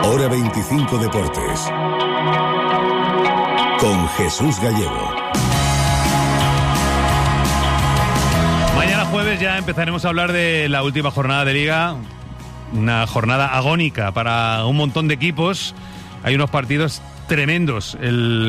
Hora 25 Deportes. Con Jesús Gallego. Mañana jueves ya empezaremos a hablar de la última jornada de Liga. Una jornada agónica para un montón de equipos. Hay unos partidos tremendos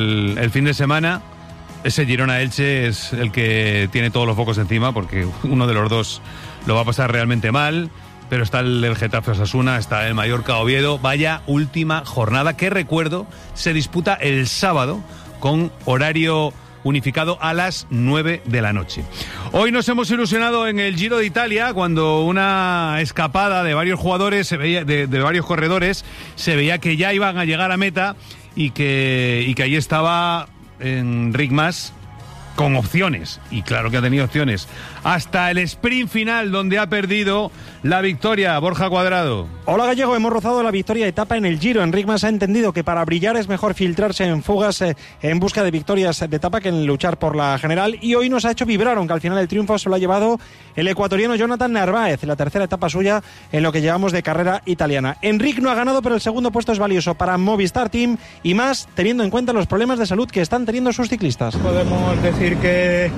el fin de semana. Ese Girona-Elche es el que tiene todos los focos encima, porque uno de los dos lo va a pasar realmente mal. Pero está el Getafe-Osasuna, está el Mallorca-Oviedo. Vaya última jornada que, recuerdo, se disputa el sábado con horario unificado a las 9 de la noche. Hoy nos hemos ilusionado en el Giro de Italia cuando una escapada de varios jugadores, se veía, de varios corredores, se veía que ya iban a llegar a meta y que ahí estaba Enric Mas con opciones, y claro que ha tenido opciones, hasta el sprint final donde ha perdido la victoria. Borja Cuadrado. Hola Gallego, hemos rozado la victoria de etapa en el Giro. Enric Mas ha entendido que para brillar es mejor filtrarse en fugas en busca de victorias de etapa que en luchar por la general, y hoy nos ha hecho vibrar, aunque al final el triunfo se lo ha llevado el ecuatoriano Jonathan Narváez, la tercera etapa suya en lo que llevamos de carrera italiana. Enric no ha ganado, pero el segundo puesto es valioso para Movistar Team, y más teniendo en cuenta los problemas de salud que están teniendo sus ciclistas. Podemos decir que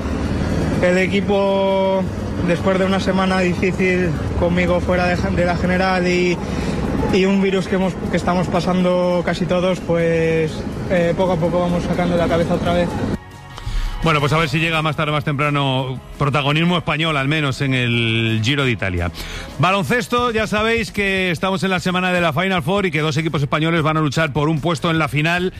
el equipo, después de una semana difícil conmigo fuera de la general y un virus que estamos pasando casi todos, pues poco a poco vamos sacando la cabeza otra vez. Bueno, pues a ver si llega más tarde o más temprano protagonismo español, al menos en el Giro de Italia. Baloncesto, ya sabéis que estamos en la semana de la Final Four y que dos equipos españoles van a luchar por un puesto en la final,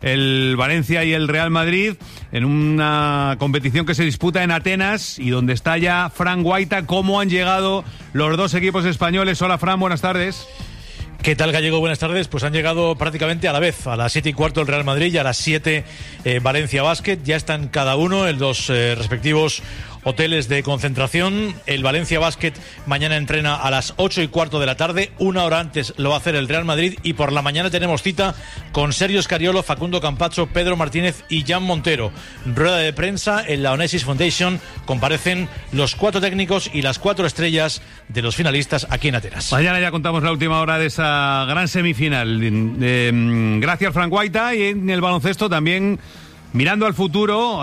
el Valencia y el Real Madrid, en una competición que se disputa en Atenas y donde está ya Fran Guaita. ¿Cómo han llegado los dos equipos españoles? Hola Fran, buenas tardes. ¿Qué tal, Gallego? Buenas tardes. Pues han llegado prácticamente a la vez, a las 7:15 el Real Madrid y a las 7 Valencia Basket. Ya están cada uno en los respectivos hoteles de concentración. El Valencia Basket mañana entrena a las 8:15 de la tarde. Una hora antes lo va a hacer el Real Madrid, y por la mañana tenemos cita con Sergio Scariolo, Facundo Campacho, Pedro Martínez y Jan Montero. Rueda de prensa en la Onassis Foundation. Comparecen los 4 técnicos y las 4 estrellas de los finalistas aquí en Atenas. Mañana ya contamos la última hora de esa gran semifinal. Gracias, Fran Guaita. Y en el baloncesto también, mirando al futuro,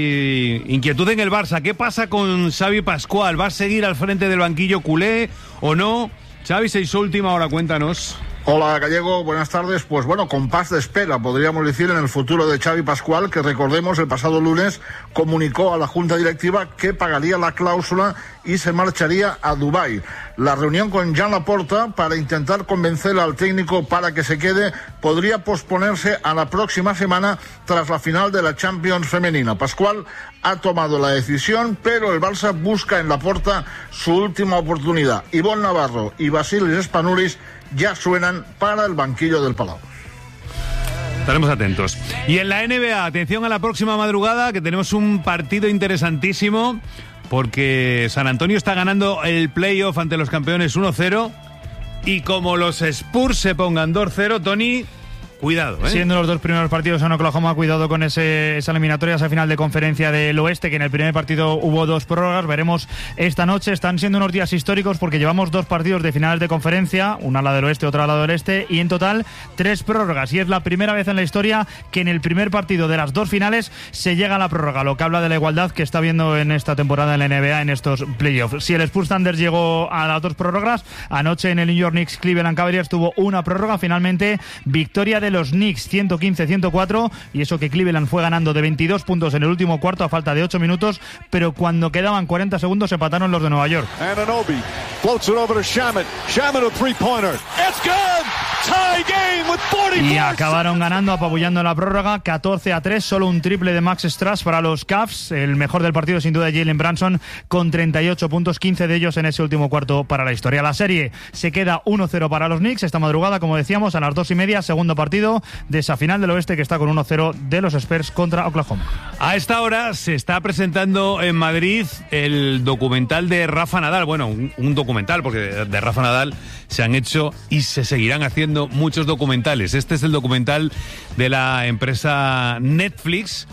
hay inquietud en el Barça. ¿Qué pasa con Xavi Pascual? ¿Va a seguir al frente del banquillo culé o no? Xavi, se hizo última hora, cuéntanos. Hola Gallego, buenas tardes. Pues bueno, compás de espera, podríamos decir, en el futuro de Xavi Pascual, que recordemos el pasado lunes comunicó a la Junta Directiva que pagaría la cláusula y se marcharía a Dubái. La reunión con Joan Laporta para intentar convencer al técnico para que se quede podría posponerse a la próxima semana tras la final de la Champions femenina. Pascual ha tomado la decisión, pero el Barça busca en Laporta su última oportunidad. Ivonne Navarro y Vasilis Spanoulis ya suenan para el banquillo del Palau. Estaremos atentos. Y en la NBA, atención a la próxima madrugada, que tenemos un partido interesantísimo, porque San Antonio está ganando el playoff ante los campeones 1-0, y como los Spurs se pongan 2-0, Tony, cuidado, Siendo los dos primeros partidos en Oklahoma, cuidado con esa eliminatoria, esa final de conferencia del oeste, que en el primer partido hubo 2 prórrogas. Veremos esta noche. Están siendo unos días históricos porque llevamos 2 partidos de finales de conferencia, una al lado del oeste, otra al lado del este, y en total 3 prórrogas, y es la primera vez en la historia que en el primer partido de las 2 finales se llega a la prórroga, lo que habla de la igualdad que está habiendo en esta temporada en la NBA, en estos playoffs. Si el Spurs Thunder llegó a las 2 prórrogas, anoche en el New York Knicks Cleveland Cavaliers tuvo una prórroga. Finalmente victoria de los Knicks 115-104, y eso que Cleveland fue ganando de 22 puntos en el último cuarto a falta de 8 minutos, pero cuando quedaban 40 segundos empataron los de Nueva York. Anunoby floats it over to Shamet. Shamet, a three-pointer. It's good. Tie game with 44. Y acabaron ganando, apabullando la prórroga 14-3, solo un triple de Max Strus para los Cavs. El mejor del partido sin duda Jalen Brunson con 38 puntos, 15 de ellos en ese último cuarto para la historia. La serie se queda 1-0 para los Knicks esta madrugada, como decíamos, a las 2:30, segundo partido de esa final del oeste que está con 1-0 de los Spurs contra Oklahoma. A esta hora se está presentando en Madrid el documental de Rafa Nadal. Bueno, un documental, porque de Rafa Nadal se han hecho y se seguirán haciendo muchos documentales. Este es el documental de la empresa Netflix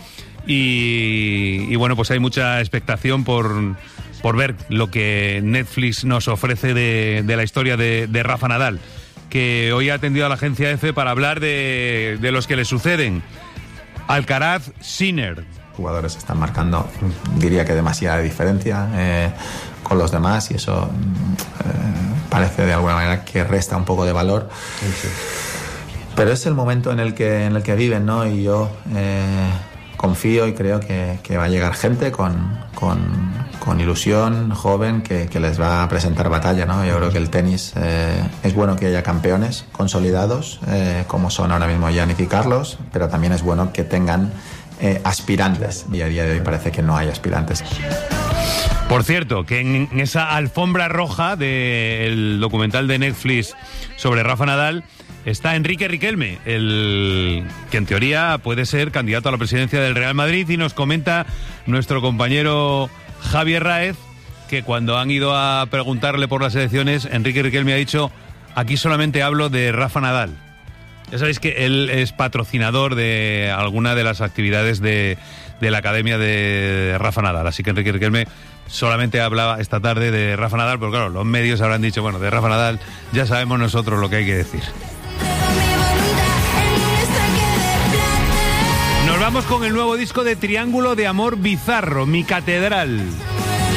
y bueno, pues hay mucha expectación por ver lo que Netflix nos ofrece de la historia de Rafa Nadal. que hoy ha atendido a la agencia EFE para hablar de los que le suceden. Alcaraz, Sinner. Jugadores están marcando, diría que demasiada diferencia con los demás, y eso parece de alguna manera que resta un poco de valor. Sí. Pero es el momento en el que viven, ¿no? Y yo confío y creo que va a llegar gente con ilusión, joven, que les va a presentar batalla, ¿no? Yo creo que el tenis es bueno que haya campeones consolidados, como son ahora mismo Giannis y Carlos, pero también es bueno que tengan aspirantes, y a día de hoy parece que no hay aspirantes. Por cierto, que en esa alfombra roja del documental de Netflix sobre Rafa Nadal está Enrique Riquelme, el que en teoría puede ser candidato a la presidencia del Real Madrid, y nos comenta nuestro compañero Javier Raez que cuando han ido a preguntarle por las elecciones, Enrique Riquelme ha dicho: aquí solamente hablo de Rafa Nadal. Ya sabéis que él es patrocinador de alguna de las actividades de la Academia de Rafa Nadal, así que Enrique Riquelme solamente hablaba esta tarde de Rafa Nadal, pero claro, los medios habrán dicho, bueno, de Rafa Nadal ya sabemos nosotros lo que hay que decir. Nos vamos con el nuevo disco de Triángulo de Amor Bizarro, Mi Catedral.